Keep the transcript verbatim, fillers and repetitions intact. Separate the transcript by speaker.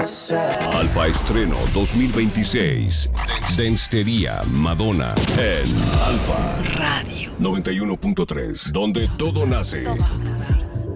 Speaker 1: Alfa Estreno dos mil veintiséis. Densitería Madonna en Alfa
Speaker 2: Radio
Speaker 1: noventa y uno punto tres, donde todo nace.
Speaker 2: Todo nace.